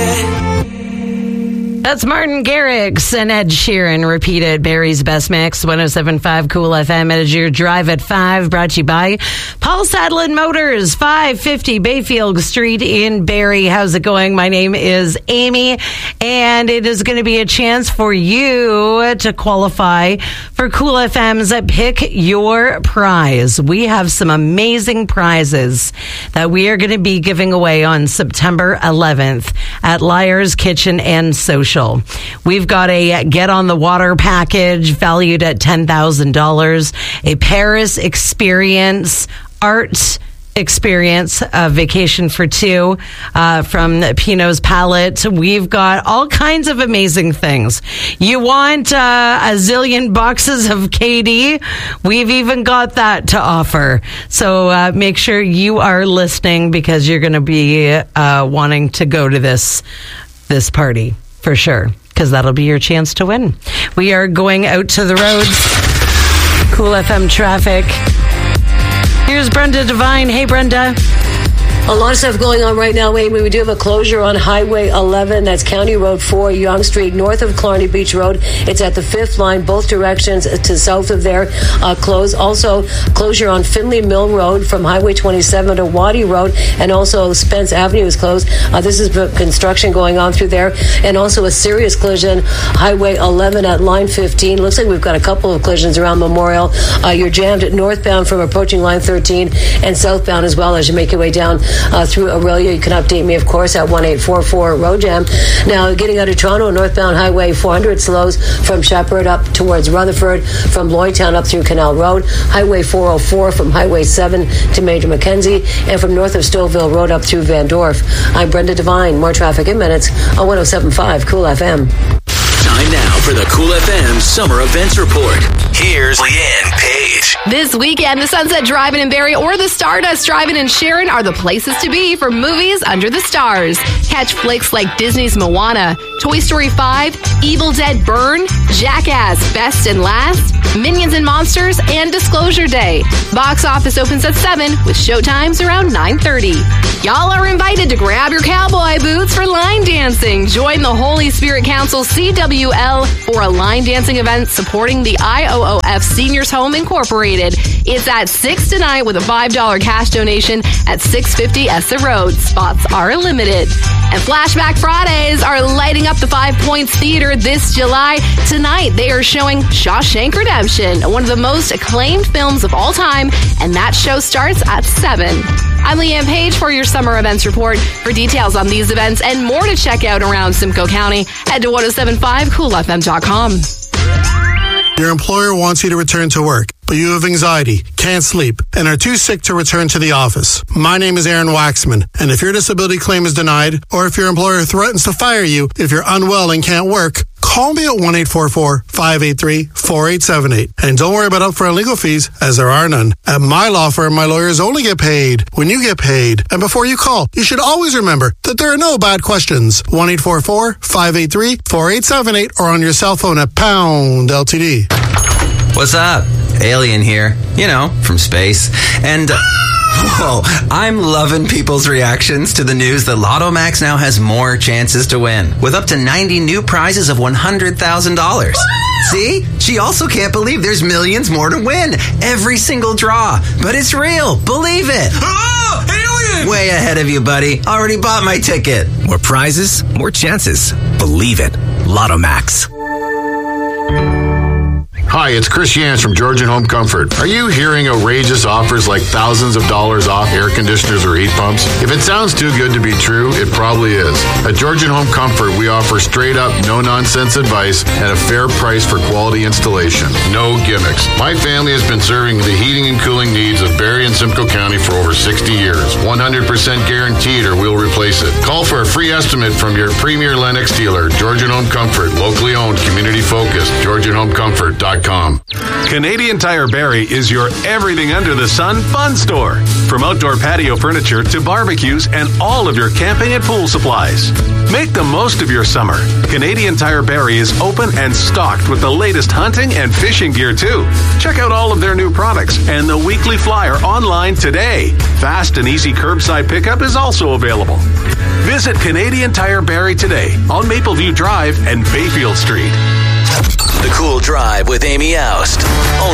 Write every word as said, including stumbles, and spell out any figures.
That's Martin Garrix and Ed Sheeran repeated Barry's Best Mix, one oh seven point five Cool F M. It is your Drive at five, brought to you by Paul Sadlin Motors, five fifty Bayfield Street in Barrie. How's it going? My name is Amy, and it is going to be a chance for you to qualify for Cool F M's Pick Your Prize. We have some amazing prizes that we are going to be giving away on September eleventh at Liar's Kitchen and Social. We've got a Get on the Water package valued at ten thousand dollars, a Paris experience, art experience, a vacation for two uh, from Pinot's Palette. We've got all kinds of amazing things. You want uh, a zillion boxes of K D? We've even got that to offer. So uh, make sure you are listening, because you're going to be uh, wanting to go to this this party. For sure, because that'll be your chance to win. We are going out to the roads. Cool F M traffic. Here's Brenda Devine. Hey, Brenda. A lot of stuff going on right now, Amy. We do have a closure on Highway eleven. That's County Road four, Yonge Street, north of Killarney Beach Road. It's at the fifth line, both directions to south of there, uh, closed. Also, closure on Finley Mill Road from Highway twenty-seven to Waddy Road, and also Spence Avenue is closed. Uh, this is construction going on through there. And also a serious collision, Highway eleven at line fifteen. Looks like we've got a couple of collisions around Memorial. Uh, you're jammed northbound from approaching line thirteen, and southbound as well as you make your way down Uh, through Aurelia. You can update me, of course, at one eight four four road jam. Now, getting out of Toronto, northbound Highway four hundred slows from Shepherd up towards Rutherford, from Lloydtown up through Canal Road, Highway four oh four from Highway seven to Major Mackenzie, and from north of Stouffville Road up through Van Dorf. I'm Brenda Devine. More traffic in minutes on one oh seven point five Cool F M. Time now for the Cool F M Summer Events Report. Here's Leanne Page. This weekend, the Sunset Drive-In in Barrie or the Stardust Drive-In in Sharon are the places to be for movies under the stars. Catch flicks like Disney's Moana, Toy Story five, Evil Dead Burn, Jackass Best and Last, Minions and Monsters, and Disclosure Day. Box office opens at seven with showtimes around nine thirty. Y'all are invited to grab your cowboy boots for line dancing. Join the Holy Spirit Council C W L for a line dancing event supporting the I O O F Seniors Home Incorporated. It's at six tonight with a five dollars cash donation at six fifty Essa Road. Spots are limited. And Flashback Fridays are lighting up the Five Points Theater this July. Tonight, they are showing Shawshank Redemption, one of the most acclaimed films of all time, and that show starts at seven. I'm Leanne Page for your Summer Events Report. For details on these events and more to check out around Simcoe County, head to ten seventy-five cool f m dot com. Your employer wants you to return to work, but you have anxiety, can't sleep, and are too sick to return to the office. My name is Aaron Waxman, and if your disability claim is denied, or if your employer threatens to fire you if you're unwell and can't work, call me at one eight four four, five eight three, four eight seven eight. And don't worry about upfront legal fees, as there are none. At my law firm, my lawyers only get paid when you get paid. And before you call, you should always remember that there are no bad questions. one eight four four, five eight three, four eight seven eight or on your cell phone at pound L T D. What's up? Alien here. You know, from space. And... Uh, Whoa, I'm loving people's reactions to the news that Lotto Max now has more chances to win, with up to ninety new prizes of one hundred thousand dollars. See? She also can't believe there's millions more to win every single draw. But it's real. Believe it. Oh, alien! Way ahead of you, buddy. Already bought my ticket. More prizes, more chances. Believe it. Lotto Max. Hi, it's Chris Yance from Georgian Home Comfort. Are you hearing outrageous offers like thousands of dollars off air conditioners or heat pumps? If it sounds too good to be true, it probably is. At Georgian Home Comfort, we offer straight up, no-nonsense advice at a fair price for quality installation. No gimmicks. My family has been serving the heating and cooling needs of Barrie and Simcoe County for over sixty years. one hundred percent guaranteed or we'll replace it. Call for a free estimate from your premier Lennox dealer. Georgian Home Comfort, locally owned, community focused. Georgian Home Comfort dot com. dot com. Canadian Tire Barrie is your everything under the sun fun store. From outdoor patio furniture to barbecues and all of your camping and pool supplies. Make the most of your summer. Canadian Tire Barrie is open and stocked with the latest hunting and fishing gear too. Check out all of their new products and the weekly flyer online today. Fast and easy curbside pickup is also available. Visit Canadian Tire Barrie today on Mapleview Drive and Bayfield Street. The Cool Drive with Amy Oust. Only